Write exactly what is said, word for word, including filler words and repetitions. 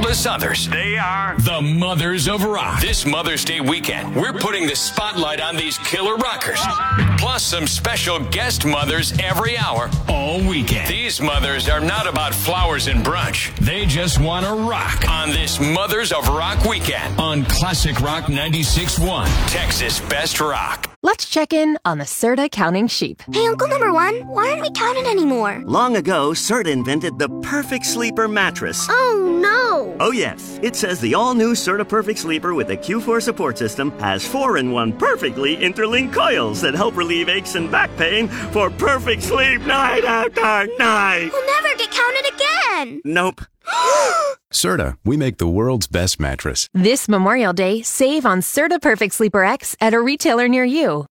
countless others. They are the Mothers of Rock. This Mother's Day weekend, we're putting the spotlight on these killer rockers. Plus some special guest mothers every hour, all weekend. These mothers are not about flowers and brunch. They just want to rock on this Mothers of Rock weekend on Classic Rock ninety-six point one, Texas Best Rock. Let's check in on the Serta counting sheep. Hey, Uncle Number One, why aren't we counting anymore? Long ago, Serta invented the Perfect Sleeper mattress. Oh, no. Oh, yes. It says the all-new Serta Perfect Sleeper with a Q four support system has four in one perfectly interlinked coils that help relieve aches and back pain for perfect sleep night after night. We'll never get counted again. Nope. Serta, we make the world's best mattress. This Memorial Day, save on Serta Perfect Sleeper X at a retailer near you.